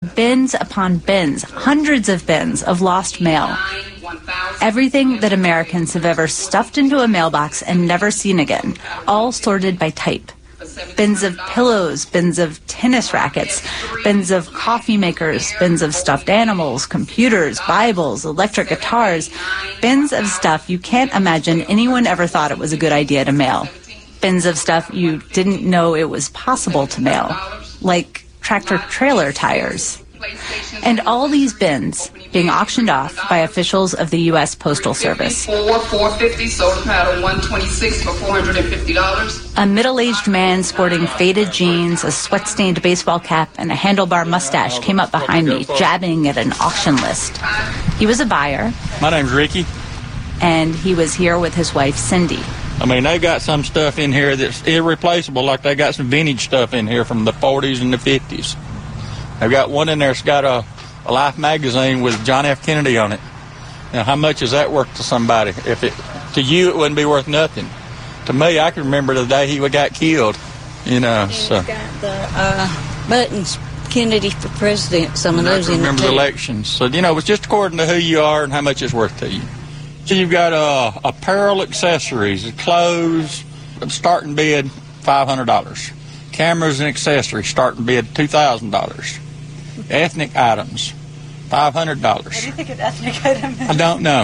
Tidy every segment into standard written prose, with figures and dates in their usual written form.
bins upon bins, hundreds of bins of lost mail. Everything that Americans have ever stuffed into a mailbox and never seen again, all sorted by type. Bins of pillows, bins of tennis rackets, bins of coffee makers, bins of stuffed animals, computers, Bibles, electric guitars, bins of stuff you can't imagine anyone ever thought it was a good idea to mail. Bins of stuff you didn't know it was possible to mail, like tractor-trailer tires. And all these bins being auctioned off by officials of the U.S. Postal Service. $4.50, soda paddle $1.26 for $450. A middle-aged man sporting faded jeans, a sweat-stained baseball cap, and a handlebar mustache came up behind me, jabbing at an auction list. He was a buyer. My name's Ricky. And he was here with his wife, Cindy. I mean, they got some stuff in here that's irreplaceable, like they got some vintage stuff in here from the 40s and the 50s. They've got one in there that's got a Life magazine with John F. Kennedy on it. Now, how much is that worth to somebody? To you, it wouldn't be worth nothing. To me, I can remember the day he got killed, you know. And so. He's got the buttons, Kennedy for president, some of those in it. I remember the elections. So, you know, it's just according to who you are and how much it's worth to you. So you've got apparel accessories, clothes, starting bid $500. Cameras and accessories, starting bid $2,000. Ethnic items, $500. What do you think an ethnic item is? I don't know.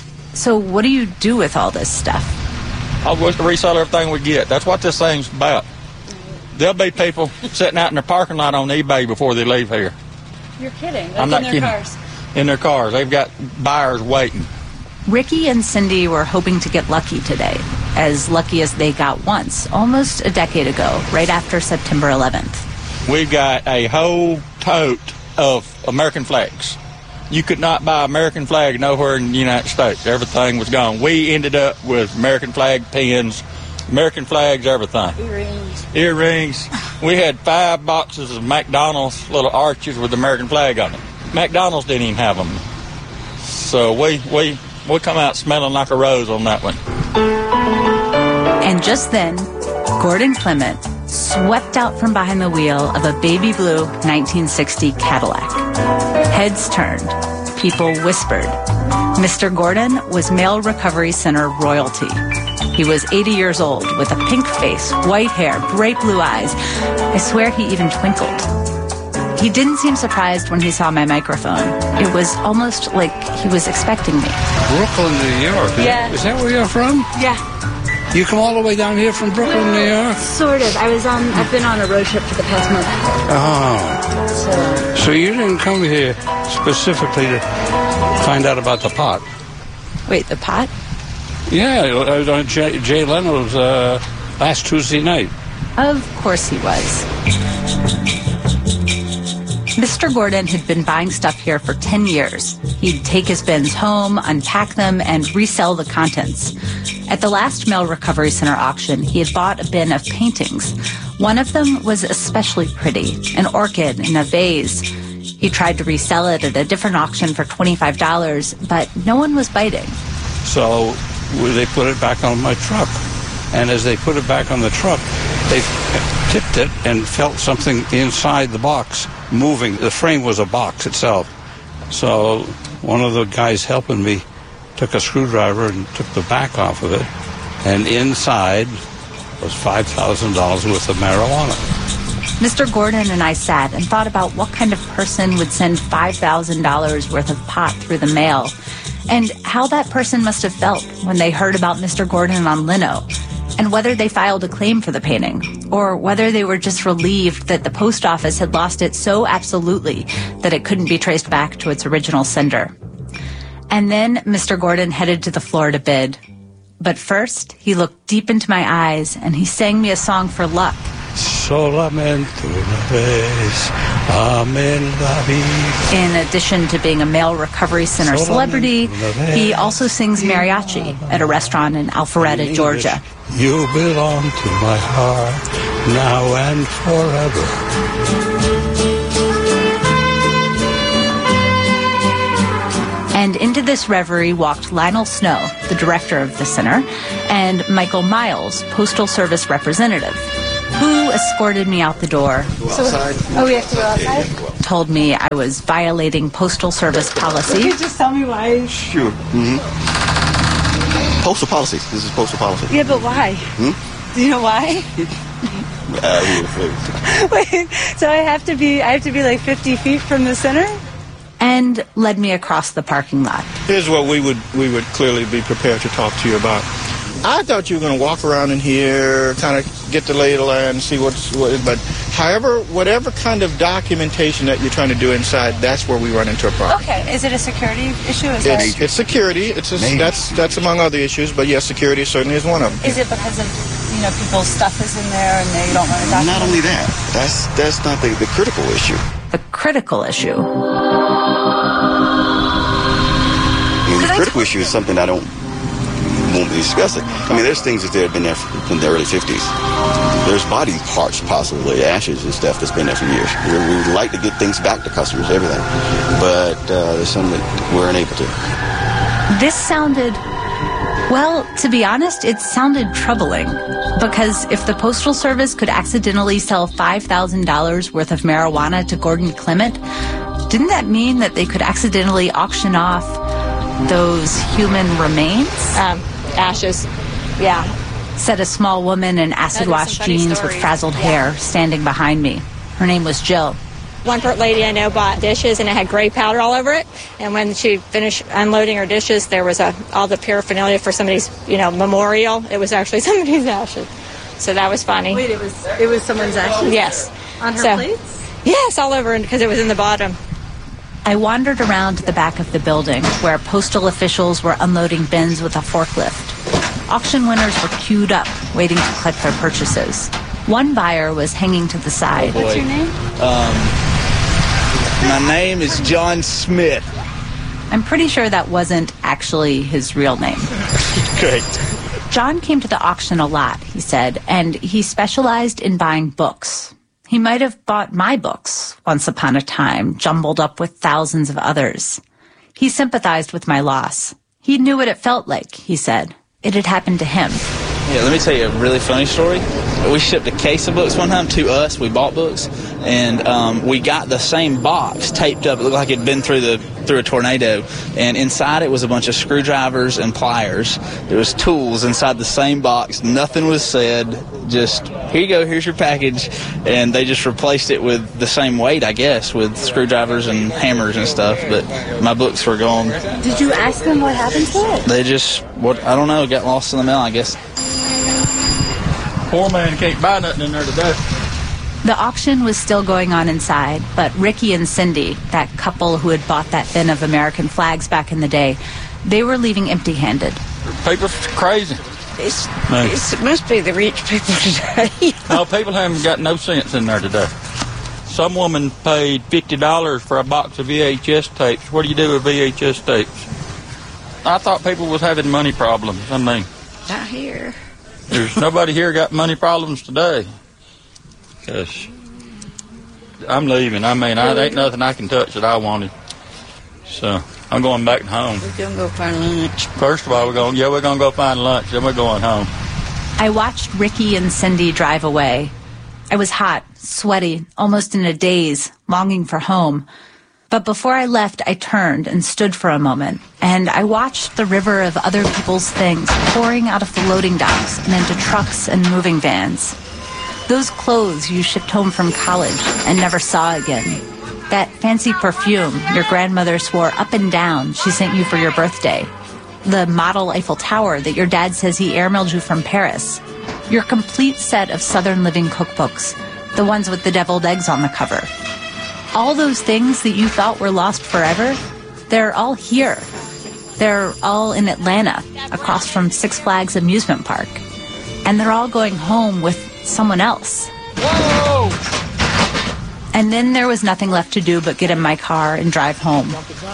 So what do you do with all this stuff? I'll resell everything we get. That's what this thing's about. There'll be people sitting out in their parking lot on eBay before they leave here. You're kidding. I'm not kidding. Cars. In their cars. They've got buyers waiting. Ricky and Cindy were hoping to get lucky today, as lucky as they got once, almost a decade ago, right after September 11th. We've got a whole tote of American flags. You could not buy American flag nowhere in the United States. Everything was gone. We ended up with American flag pins, American flags, everything. Earrings. We had 5 boxes of McDonald's little arches with the American flag on it. McDonald's didn't even have them. So we come out smelling like a rose on that one. And just then, Gordon Clement swept out from behind the wheel of a baby blue 1960 Cadillac. Heads turned. People whispered. Mr. Gordon was Mail Recovery Center royalty. He was 80 years old with a pink face, white hair, bright blue eyes. I swear he even twinkled. He didn't seem surprised when he saw my microphone. It was almost like he was expecting me. Brooklyn, New York. Yeah. Is that where you're from? Yeah. You come all the way down here from Brooklyn, New York? Sort of. I've been on a road trip for the past month. Oh. So you didn't come here specifically to find out about the pot? Wait, the pot? Yeah, on Jay Leno's last Tuesday night. Of course he was. Mr. Gordon had been buying stuff here for 10 years. He'd take his bins home, unpack them, and resell the contents. At the last Mail Recovery Center auction, he had bought a bin of paintings. One of them was especially pretty, an orchid in a vase. He tried to resell it at a different auction for $25, but no one was biting. So they put it back on my truck. And as they put it back on the truck, they tipped it and felt something inside the box moving. The frame was a box itself. So one of the guys helping me took a screwdriver and took the back off of it. And inside was $5,000 worth of marijuana. Mr. Gordon and I sat and thought about what kind of person would send $5,000 worth of pot through the mail, and how that person must have felt when they heard about Mr. Gordon on Leno, and whether they filed a claim for the painting, or whether they were just relieved that the post office had lost it so absolutely that it couldn't be traced back to its original sender. And then Mr. Gordon headed to the floor to bid. But first, he looked deep into my eyes, and he sang me a song for luck. Solamente una vez, amen la vida. In addition to being a Mail Recovery Center celebrity, he also sings mariachi at a restaurant in Alpharetta, Georgia. You belong to my heart, now and forever. And into this reverie walked Lionel Snow, the director of the center, and Michael Miles, Postal Service representative, who, who escorted me out the door. We have to go outside? Told me I was violating Postal Service policy. You could just tell me why. Sure. Postal policy. This is postal policy. Yeah, but why? Do you know why? Wait, so I have to be like 50 feet from the center? And led me across the parking lot. Here's what we would clearly be prepared to talk to you about. I thought you were going to walk around in here, kind of get the lay of the land, see but however, whatever kind of documentation that you're trying to do inside, that's where we run into a problem. Okay, is it a security issue? It's security. That's among other issues, but yes, security certainly is one of them. Is it because of people's stuff is in there and they don't want to document? Not only that, that's not the critical issue. The critical issue. The critical issue is something I won't be discussing. I mean, there's things that have been there from the early 50s. There's body parts, possibly, ashes and stuff that's been there for years. We would like to get things back to customers, everything. But there's some that we're unable to. This sounded, well, to be honest, it sounded troubling. Because if the Postal Service could accidentally sell $5,000 worth of marijuana to Gordon Clement, didn't that mean that they could accidentally auction off those human remains? Ashes, yeah. Said a small woman in acid-wash jeans with frazzled hair standing behind me. Her name was Jill. One lady I know bought dishes and it had gray powder all over it. And when she finished unloading her dishes, there was all the paraphernalia for somebody's, memorial. It was actually somebody's ashes. So that was funny. Wait, it was someone's ashes? Yes. On her plates? Yes, all over, because it was in the bottom. I wandered around the back of the building where postal officials were unloading bins with a forklift. Auction winners were queued up, waiting to collect their purchases. One buyer was hanging to the side. What's your name? My name is John Smith. I'm pretty sure that wasn't actually his real name. Great. John came to the auction a lot, he said, and he specialized in buying books. He might have bought my books once upon a time, jumbled up with thousands of others. He sympathized with my loss. He knew what it felt like, he said. It had happened to him. Yeah, let me tell you a really funny story. We shipped a case of books one time to us. We bought books, and we got the same box taped up. It looked like it had been through a tornado, and inside it was a bunch of screwdrivers and pliers. There was tools inside the same box. Nothing was said. Just, here you go, here's your package. And they just replaced it with the same weight, I guess, with screwdrivers and hammers and stuff. But my books were gone. Did you ask them what happened to it? They just, I don't know, got lost in the mail, I guess. Poor man can't buy nothing in there today. The auction was still going on inside, but Ricky and Cindy, that couple who had bought that bin of American flags back in the day, they were leaving empty-handed. People's crazy. It must be the rich people today. No, people haven't got no sense in there today. Some woman paid $50 for a box of VHS tapes. What do you do with VHS tapes? I thought people was having money problems. I mean, Not here. There's nobody here got money problems today. Because I'm leaving. I mean, there ain't nothing I can touch that I wanted. So I'm going back home. We're going to go find lunch. First of all, we're going to go find lunch. Then we're going home. I watched Ricky and Cindy drive away. I was hot, sweaty, almost in a daze, longing for home. But before I left, I turned and stood for a moment, and I watched the river of other people's things pouring out of the loading docks and into trucks and moving vans. Those clothes you shipped home from college and never saw again. That fancy perfume your grandmother swore up and down she sent you for your birthday. The model Eiffel Tower that your dad says he airmailed you from Paris. Your complete set of Southern Living cookbooks, the ones with the deviled eggs on the cover. All those things that you thought were lost forever, they're all here. They're all in Atlanta, across from Six Flags Amusement Park. And they're all going home with someone else. Whoa! And then there was nothing left to do but get in my car and drive home.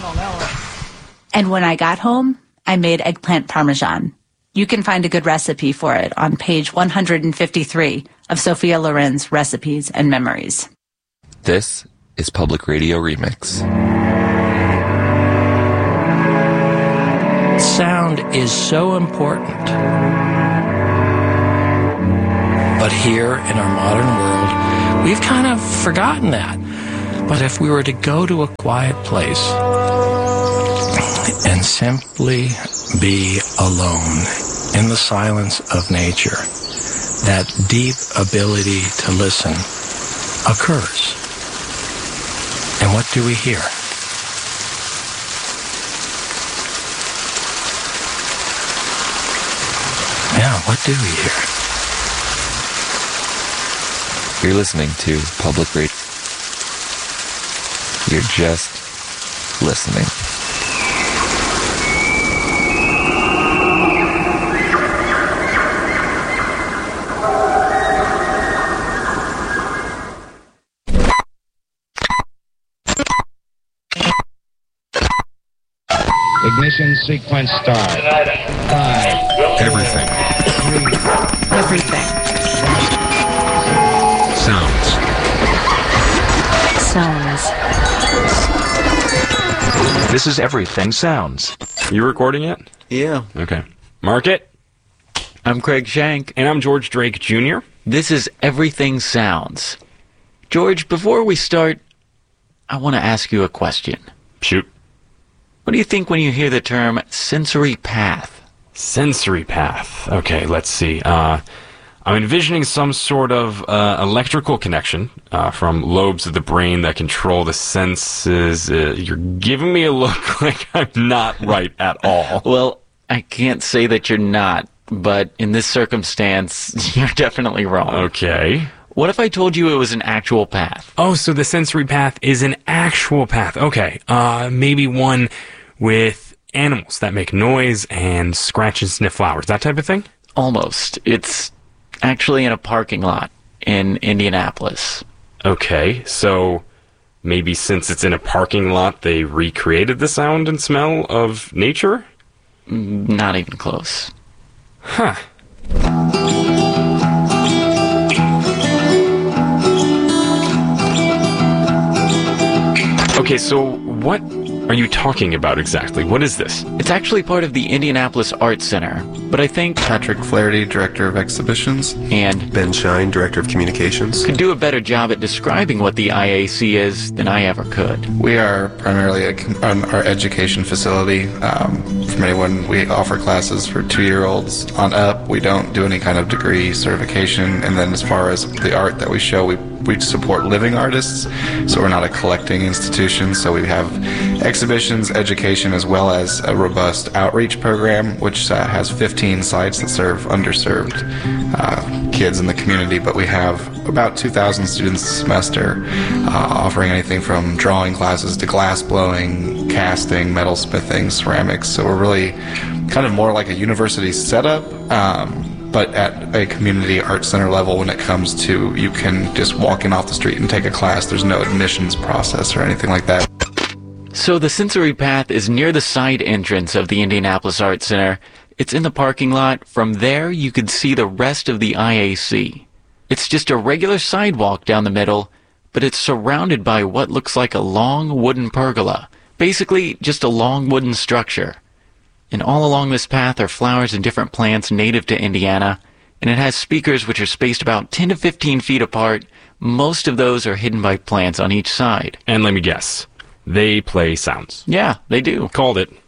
And when I got home, I made eggplant parmesan. You can find a good recipe for it on page 153 of Sophia Loren's Recipes and Memories. This is Public Radio Remix. Sound is so important, But here in our modern world, we've kind of forgotten that. But if we were to go to a quiet place and simply be alone in the silence of nature, that deep ability to listen occurs. And what do we hear? Yeah, what do we hear? You're listening to Public Radio. You're just listening. Ignition sequence start. 5. Everything. 3. Everything. Sounds. This is Everything Sounds. You recording it? Yeah. Okay. Mark it. I'm Craig Shank. And I'm George Drake Jr. This is Everything Sounds. George, before we start, I want to ask you a question. Shoot. What do you think when you hear the term sensory path? Sensory path. Okay, let's see. I'm envisioning some sort of electrical connection from lobes of the brain that control the senses. You're giving me a look like I'm not right at all. Well, I can't say that you're not, but in this circumstance, you're definitely wrong. Okay. What if I told you it was an actual path? Oh, so the sensory path is an actual path. Okay. Maybe one with animals that make noise and scratch and sniff flowers, that type of thing? Almost. It's actually in a parking lot in Indianapolis. Okay, so maybe since it's in a parking lot, they recreated the sound and smell of nature? Not even close. Huh. Okay, so what are you talking about exactly? What is this? It's actually part of the Indianapolis Art Center, but I think Patrick Flaherty, Director of Exhibitions, and Ben Shine, Director of Communications, could do a better job at describing what the IAC is than I ever could. We are primarily our education facility. From anyone, we offer classes for 2-year-olds on up. We don't do any kind of degree certification, and then as far as the art that we show, we support living artists, so we're not a collecting institution, so we have exhibitions, education, as well as a robust outreach program, which has 15 sites that serve underserved kids in the community, but we have about 2,000 students a semester, offering anything from drawing classes to glass blowing, casting, metal smithing, ceramics, so we're really kind of more like a university setup, but at a community arts center level when it comes to you can just walk in off the street and take a class. There's no admissions process or anything like that. So the sensory path is near the side entrance of the Indianapolis Art Center. It's in the parking lot. From there, you can see the rest of the IAC. It's just a regular sidewalk down the middle, but it's surrounded by what looks like a long wooden pergola. Basically, just a long wooden structure. And all along this path are flowers and different plants native to Indiana, and it has speakers which are spaced about 10 to 15 feet apart. Most of those are hidden by plants on each side. And let me guess, they play sounds. Yeah, they do. Called it.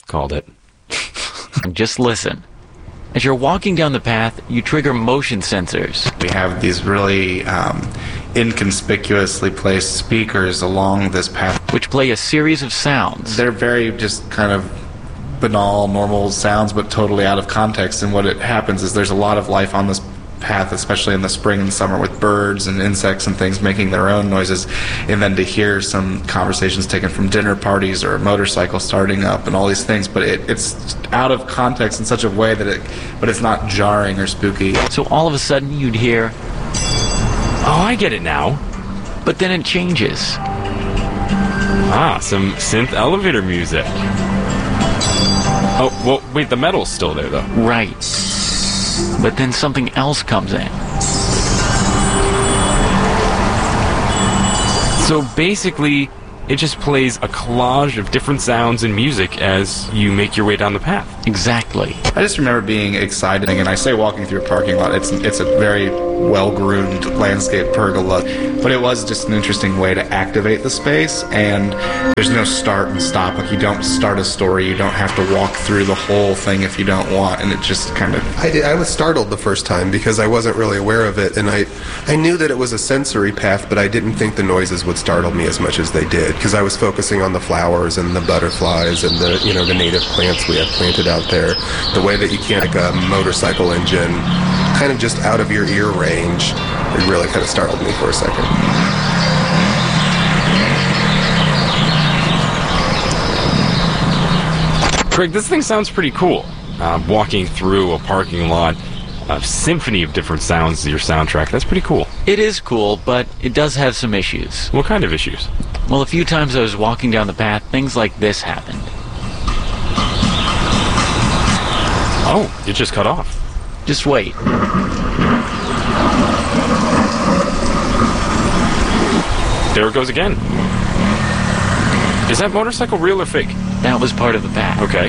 Just listen. As you're walking down the path, you trigger motion sensors. We have these really inconspicuously placed speakers along this path, which play a series of sounds. They're very just kind of banal, normal sounds, but totally out of context. And what it happens is there's a lot of life on this path, especially in the spring and summer, with birds and insects and things making their own noises. And then to hear some conversations taken from dinner parties or a motorcycle starting up and all these things, but it's out of context in such a way that but it's not jarring or spooky. So all of a sudden you'd hear, oh, I get it now. But then it changes. Some synth elevator music. Oh, well, wait, the metal's still there, though. Right. But then something else comes in. So basically, it just plays a collage of different sounds and music as you make your way down the path. Exactly. I just remember being excited, and I say walking through a parking lot, it's a very well-groomed landscape pergola, but it was just an interesting way to activate the space, and there's no start and stop. Like, you don't start a story, you don't have to walk through the whole thing if you don't want, and it just kind of... I was startled the first time because I wasn't really aware of it, and I knew that it was a sensory path, but I didn't think the noises would startle me as much as they did, because I was focusing on the flowers and the butterflies and the native plants we have planted out there. The way that you can't, like a motorcycle engine, kind of just out of your ear range, it really kind of startled me for a second. Craig, this thing sounds pretty cool. Walking through a parking lot, a symphony of different sounds to your soundtrack. That's pretty cool. It is cool, but it does have some issues. What kind of issues? Well, a few times I was walking down the path, things like this happened. Oh, it just cut off. Just wait. There it goes again. Is that motorcycle real or fake? That was part of the path. Okay.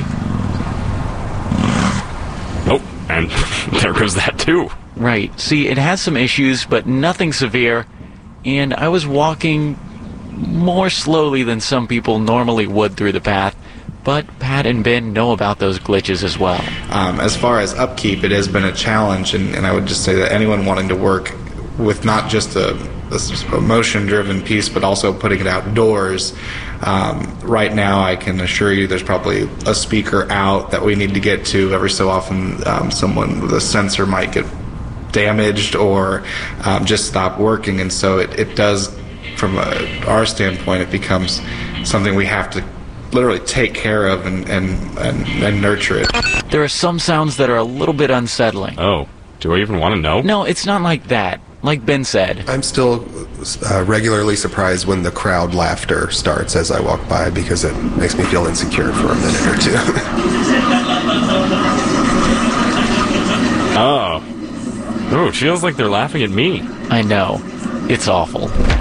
Oh, and there goes that too. Right. See, it has some issues, but nothing severe. And I was walking more slowly than some people normally would through the path. But Pat and Ben know about those glitches as well. As far as upkeep, it has been a challenge, and I would just say that anyone wanting to work with not just a motion-driven piece, but also putting it outdoors, right now I can assure you there's probably a speaker out that we need to get to. Every so often someone with a sensor might get damaged or just stop working, and so it does, from our standpoint, it becomes something we have to literally take care of and nurture it. There are some sounds that are a little bit unsettling. Oh, do I even want to know? No, it's not like that. Like Ben said. I'm still regularly surprised when the crowd laughter starts as I walk by, because it makes me feel insecure for a minute or two. Oh, it feels like they're laughing at me. I know. It's awful.